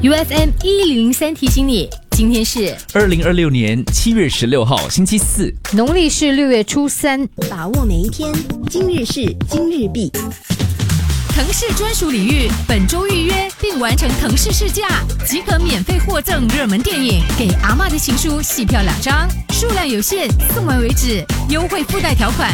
UFM 1003提醒你，今天是 2026年7月16号星期四， 农历是6月初3。 把握每一天，今日事今日毕。 腾势专属礼遇，本周预约并完成腾势试驾，即可免费获赠热门电影《给阿嬷的情书》戏票2张，数量有限，送完为止，优惠附带条款。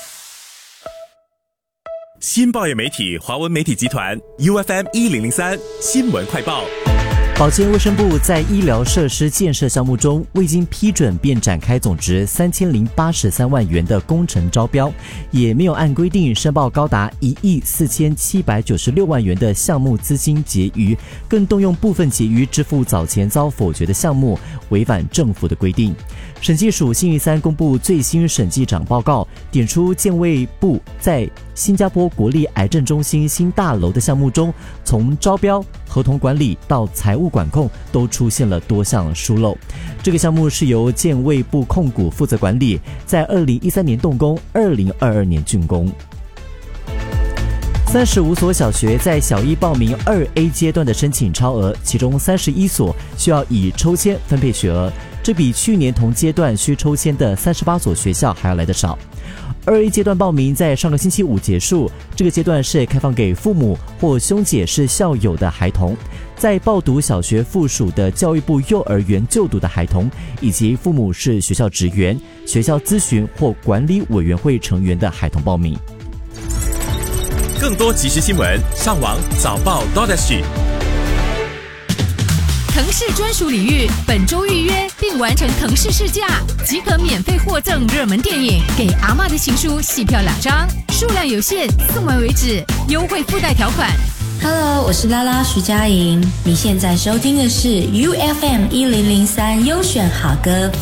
新报业媒体华文媒体集团 UFM 1003新闻快报。 保健卫生部在医疗设施建设项目中未经批准便展开总值3083万元的工程招标，也没有按规定申报高达1亿4796万元的项目资金结余，更动用部分结余支付早前遭否决的项目，违反政府的规定。审计署星期三公布最新审计长报告，点出健卫部在新加坡国立癌症中心新大楼的项目中，从招标、合同管理到财务管控都出现了多项疏漏。这个项目是由健卫部控股负责管理，在2013年动工，2022年竣工。35所小学在小一报名2A 阶段的申请超额，其中31所需要以抽签分配学额，这比去年同阶段需抽签的38所学校还要来得少。2A 阶段报名在上个星期五结束，这个阶段是开放给父母或兄姐是校友的孩童，在报读小学附属的教育部幼儿园就读的孩童，以及父母是学校职员、学校咨询或管理委员会成员的孩童报名。 更多即时新闻，上网早报 .SG。 腾势专属礼遇，本周预约并完成腾势试驾，即可免费获赠热门电影《给阿嬷的情书》戏票2张，数量有限，送完为止，优惠附带条款。 Hello， 我是拉拉徐佳莹，你现在收听的是 UFM 1003优选好歌